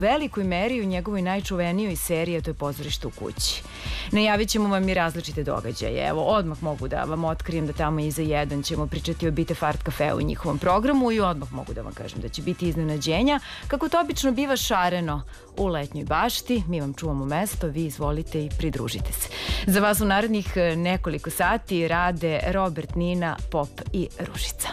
velikoj meri u njegovoj najčuvenijoj seriji, a to je Pozorište u kući. Najavit ćemo vam i različite događaje. Evo, odmah mogu da vam otkrijem da tamo iza 1 ćemo pričati o Bite Fart kafeu u njihovom programu i odmah mogu da vam kažem da će biti iznenađenja. Kako to obično biva šareno u letnjoj bašti, mi vam čuvamo mesto, vi izvolite i pridružite se. Za vas u narednih nekoliko sati rade Robert, Nina, Pop i Ružica.